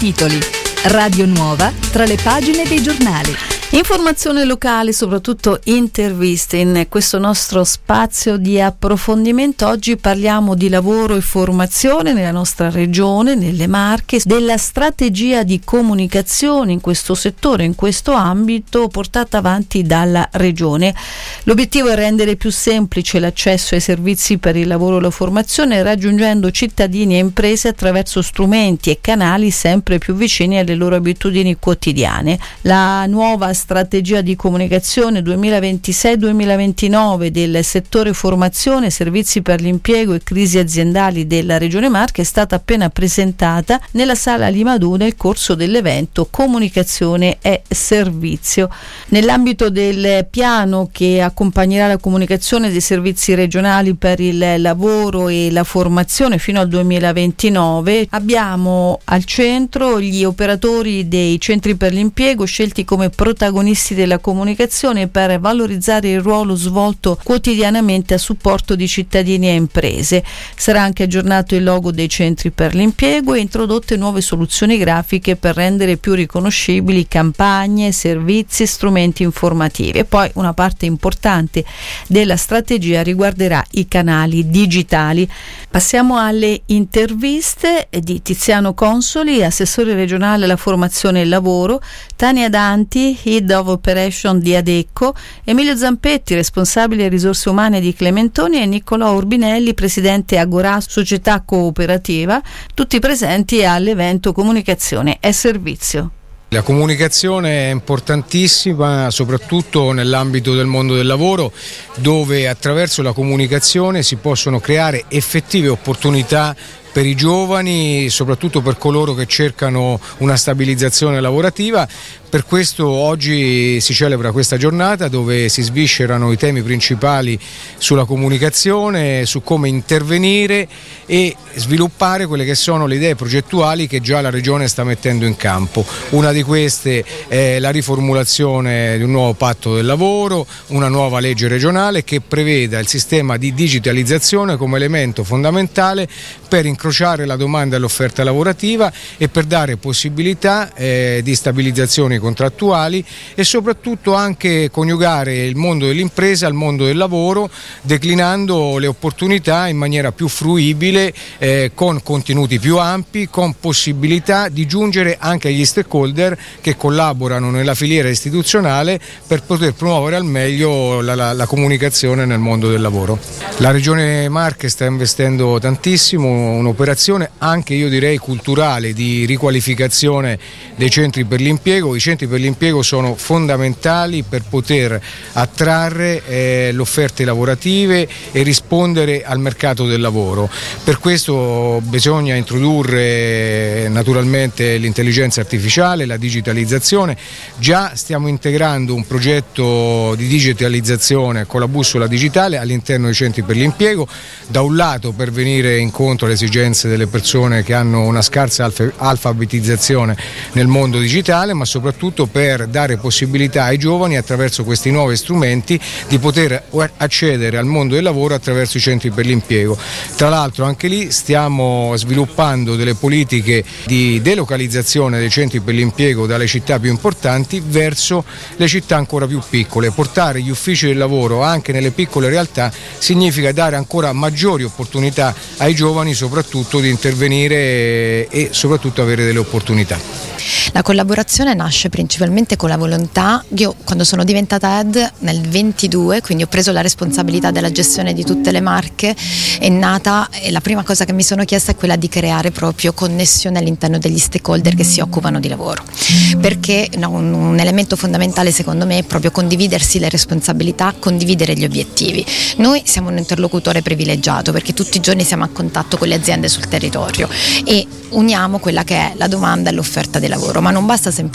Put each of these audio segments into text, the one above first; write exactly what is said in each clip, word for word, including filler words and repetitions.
titoli. Radio Nuova tra le pagine dei giornali. Informazione locale, soprattutto interviste. In questo nostro spazio di approfondimento oggi parliamo di lavoro e formazione nella nostra regione, nelle Marche, della strategia di comunicazione in questo settore, in questo ambito portata avanti dalla regione. L'obiettivo è rendere più semplice l'accesso ai servizi per il lavoro e la formazione, raggiungendo cittadini e imprese attraverso strumenti e canali sempre più vicini alle loro abitudini quotidiane. La nuova strategia di comunicazione duemilaventisei duemilaventinove del settore formazione, servizi per l'impiego e crisi aziendali della Regione Marche è stata appena presentata nella sala Limadù nel corso dell'evento Comunicazione e Servizio. Nell'ambito del piano che accompagnerà la comunicazione dei servizi regionali per il lavoro e la formazione fino al duemilaventinove abbiamo al centro gli operatori dei centri per l'impiego scelti come protagonisti della comunicazione per valorizzare il ruolo svolto quotidianamente a supporto di cittadini e imprese. Sarà anche aggiornato il logo dei centri per l'impiego e introdotte nuove soluzioni grafiche per rendere più riconoscibili campagne, servizi e strumenti informativi. E poi una parte importante della strategia riguarderà i canali digitali. Passiamo alle interviste di Tiziano Consoli, assessore regionale alla formazione e il lavoro, Tania Danti, Head of Operation di Adecco, Emilio Zampetti, responsabile risorse umane di Clementoni, e Niccolò Urbinelli, presidente Agorà Società Cooperativa, tutti presenti all'evento Comunicazione e Servizio. La comunicazione è importantissima, soprattutto nell'ambito del mondo del lavoro, dove attraverso la comunicazione si possono creare effettive opportunità per i giovani, soprattutto per coloro che cercano una stabilizzazione lavorativa. Per questo oggi si celebra questa giornata dove si sviscerano i temi principali sulla comunicazione, su come intervenire e sviluppare quelle che sono le idee progettuali che già la Regione sta mettendo in campo. Una di queste è la riformulazione di un nuovo patto del lavoro, una nuova legge regionale che preveda il sistema di digitalizzazione come elemento fondamentale per incrociare la domanda e l'offerta lavorativa e per dare possibilità eh, di stabilizzazione contrattuali e soprattutto anche coniugare il mondo dell'impresa al mondo del lavoro, declinando le opportunità in maniera più fruibile, eh, con contenuti più ampi, con possibilità di giungere anche agli stakeholder che collaborano nella filiera istituzionale per poter promuovere al meglio la, la, la comunicazione nel mondo del lavoro. La Regione Marche sta investendo tantissimo, un'operazione anche io direi culturale di riqualificazione dei centri per l'impiego. I centri per l'impiego sono fondamentali per poter attrarre eh, le offerte lavorative e rispondere al mercato del lavoro. Per questo bisogna introdurre naturalmente l'intelligenza artificiale, la digitalizzazione. Già stiamo integrando un progetto di digitalizzazione con la bussola digitale all'interno dei centri per l'impiego, da un lato per venire incontro alle esigenze delle persone che hanno una scarsa alf- alfabetizzazione nel mondo digitale, ma soprattutto per dare possibilità ai giovani attraverso questi nuovi strumenti di poter accedere al mondo del lavoro attraverso i centri per l'impiego. Tra l'altro anche lì stiamo sviluppando delle politiche di delocalizzazione dei centri per l'impiego dalle città più importanti verso le città ancora più piccole. Portare gli uffici del lavoro anche nelle piccole realtà significa dare ancora maggiori opportunità ai giovani, soprattutto di intervenire e soprattutto avere delle opportunità. La collaborazione nasce principalmente con la volontà. Io quando sono diventata head nel ventidue, quindi ho preso la responsabilità della gestione di tutte le Marche, è nata e la prima cosa che mi sono chiesta è quella di creare proprio connessione all'interno degli stakeholder che si occupano di lavoro, perché no, un, un elemento fondamentale secondo me è proprio condividersi le responsabilità, condividere gli obiettivi. Noi siamo un interlocutore privilegiato perché tutti i giorni siamo a contatto con le aziende sul territorio e uniamo quella che è la domanda e l'offerta del lavoro, ma non basta semplicemente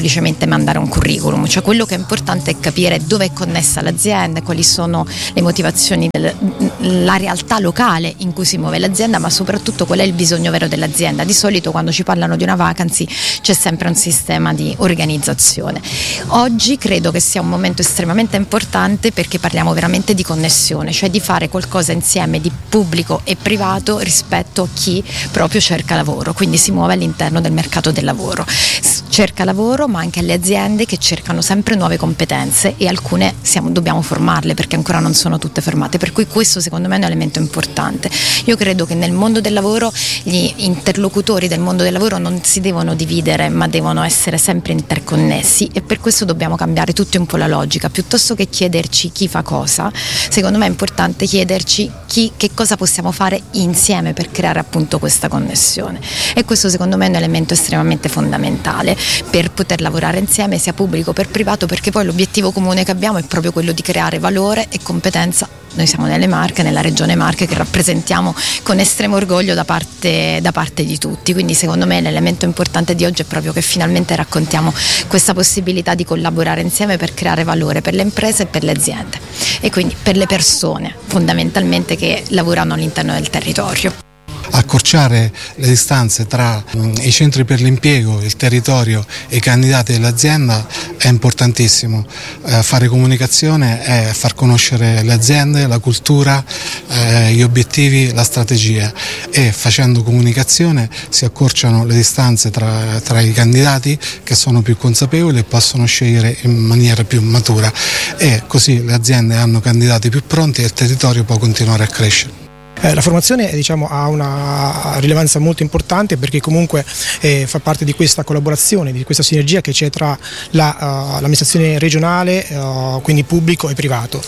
semplicemente mandare un curriculum, cioè quello che è importante è capire dove è connessa l'azienda, quali sono le motivazioni, del, la realtà locale in cui si muove l'azienda, ma soprattutto qual è il bisogno vero dell'azienda. Di solito quando ci parlano di una vacancy c'è sempre un sistema di organizzazione. Oggi credo che sia un momento estremamente importante perché parliamo veramente di connessione, cioè di fare qualcosa insieme di pubblico e privato rispetto a chi proprio cerca lavoro, quindi si muove all'interno del mercato del lavoro, cerca lavoro, ma anche alle aziende che cercano sempre nuove competenze e alcune siamo, dobbiamo formarle perché ancora non sono tutte formate, per cui questo secondo me è un elemento importante. Io credo che nel mondo del lavoro gli interlocutori del mondo del lavoro non si devono dividere, ma devono essere sempre interconnessi, e per questo dobbiamo cambiare tutti un po' la logica. Piuttosto che chiederci chi fa cosa, secondo me è importante chiederci chi, che cosa possiamo fare insieme per creare appunto questa connessione, e questo secondo me è un elemento estremamente fondamentale per poter lavorare insieme sia pubblico per privato, perché poi l'obiettivo comune che abbiamo è proprio quello di creare valore e competenza. Noi siamo nelle Marche, nella regione Marche, che rappresentiamo con estremo orgoglio da parte, da parte di tutti, quindi secondo me l'elemento importante di oggi è proprio che finalmente raccontiamo questa possibilità di collaborare insieme per creare valore per le imprese e per le aziende, e quindi per le persone fondamentalmente che lavorano all'interno del territorio. Accorciare le distanze tra i centri per l'impiego, il territorio e i candidati dell'azienda è importantissimo. Eh, fare comunicazione è far conoscere le aziende, la cultura, eh, gli obiettivi, la strategia, e facendo comunicazione si accorciano le distanze tra, tra i candidati, che sono più consapevoli e possono scegliere in maniera più matura, e così le aziende hanno candidati più pronti e il territorio può continuare a crescere. Eh, la formazione diciamo, ha una rilevanza molto importante perché comunque eh, fa parte di questa collaborazione, di questa sinergia che c'è tra la, uh, l'amministrazione regionale, uh, quindi pubblico e privato,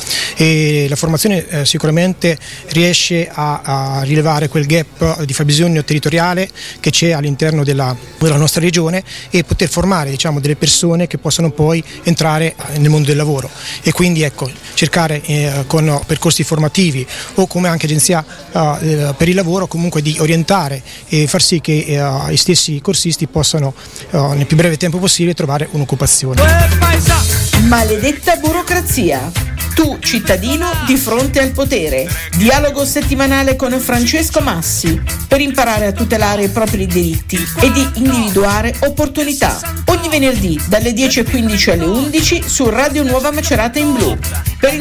e la formazione eh, sicuramente riesce a, a rilevare quel gap di fabbisogno territoriale che c'è all'interno della, della nostra regione, e poter formare diciamo, delle persone che possano poi entrare nel mondo del lavoro, e quindi ecco, cercare eh, con percorsi formativi o come anche agenzia Uh, per il lavoro comunque di orientare e far sì che uh, i stessi corsisti possano uh, nel più breve tempo possibile trovare un'occupazione. Maledetta burocrazia. Tu, cittadino, di fronte al potere. Dialogo settimanale con Francesco Massi per imparare a tutelare i propri diritti e di individuare opportunità. Ogni venerdì dalle dieci e quindici alle undici su Radio Nuova Macerata in Blu. Per